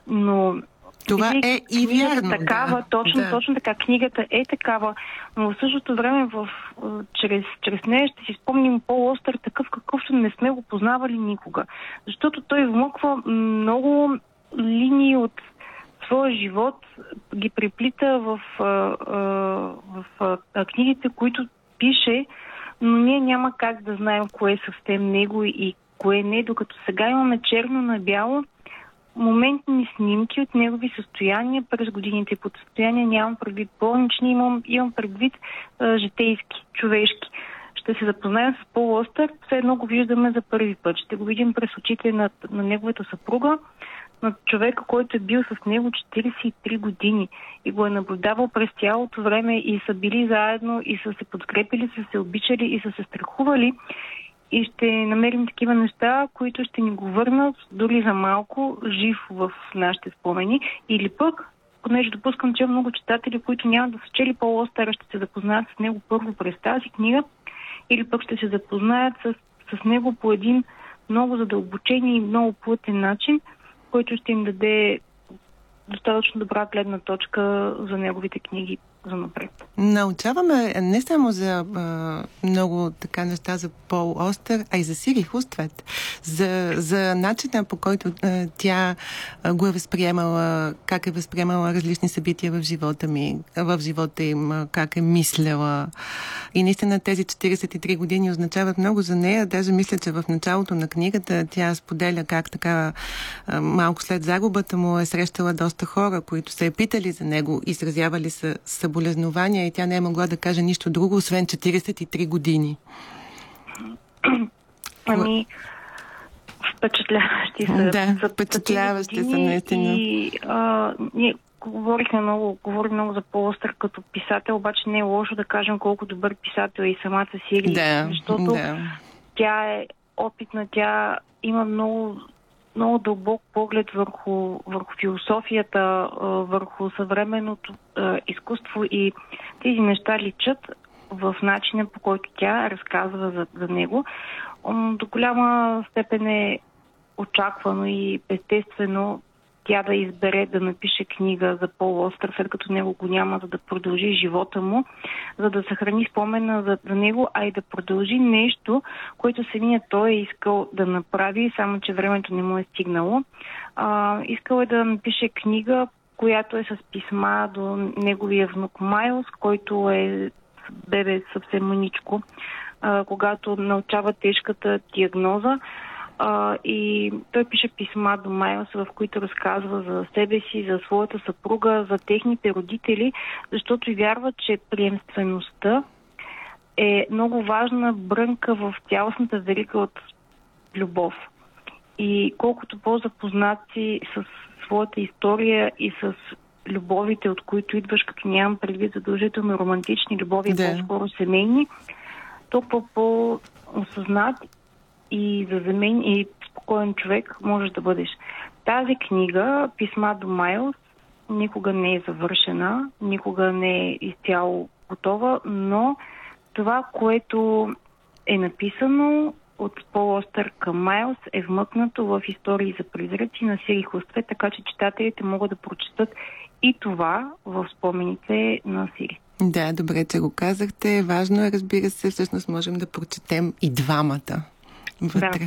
Но това е и вярно. Такава, точно така. Книгата е такава, но в същото време чрез нея ще си спомним Пол Остър такъв, какъвто не сме го познавали никога. Защото той вмъква много линии от своя живот, ги преплита в книгите, които пише, но ние няма как да знаем кое е съвсем него и кое не, докато сега имаме черно на бяло моментни снимки от негови състояния през годините. Под състояние нямам предвид болнични, имам предвид житейски, човешки. Ще се запознаем с Пол Остър, все едно го виждаме за първи път. Ще го видим през очите на неговата съпруга, на човека, който е бил с него 43 години и го е наблюдавал през цялото време и са били заедно и са се подкрепили, са се обичали и са се страхували. И ще намерим такива неща, които ще ни го върнат дори за малко жив в нашите спомени. Или пък, понеже допускам, че много читатели, които няма да са чели Пол Остър, ще се запознаят с него първо през тази книга, или пък ще се запознаят с него по един много задълбочен и много плътен начин, който ще им даде достатъчно добра гледна точка за неговите книги за напред. Научаваме не само за много така неща за Пол Остър, а и за Сири Хуствет. За начина, по който тя го е възприемала, как е възприемала различни събития в живота им, как е мисляла. И наистина тези 43 години означават много за нея. Даже мисля, че в началото на книгата тя споделя как така малко след загубата му е срещала доста хора, които се е питали за него, изразявали са съболезнования и тя не е могла да каже нищо друго, освен 43 години. Впечатляващи са. Да, впечатляващи са, наистина. И ние говорим много за Пол Остър като писател, обаче не е лошо да кажем колко добър писател е и самата Сири. Защото тя е опитна, тя има много дълбок поглед върху философията, върху съвременното изкуство и тези неща личат в начина, по който тя разказва за него. До голяма степен е очаквано и естествено тя да избере да напише книга за Пол Остър, след като него го няма, за да продължи живота му, за да съхрани спомена за него, а и да продължи нещо, което самият той е искал да направи, само че времето не му е стигнало. Искал е да напише книга, която е с писма до неговия внук Майлс, който е бебе съвсем маничко, когато научава тежката диагноза. И той пише писма до Майлс, в които разказва за себе си, за своята съпруга, за техните родители, защото и вярва, че приемствеността е много важна брънка в цялостната верига от любов. И колкото по-запознати с своята история и с любовите, от които идваш, като нямам предвид задължително романтични любови, по-скоро семейни, толкова по-осъзнат и заземен и спокоен човек можеш да бъдеш. Тази книга, Писма до Майлс, никога не е завършена, никога не е изцяло готова, но това, което е написано от Пол Остър към Майлс, е вмъкнато в Истории за призраци на Сири Хуствет, така че читателите могат да прочетат и това в спомените на Сири. Да, добре, че го казахте. Важно е, разбира се, всъщност можем да прочетем и двамата вътре. Да.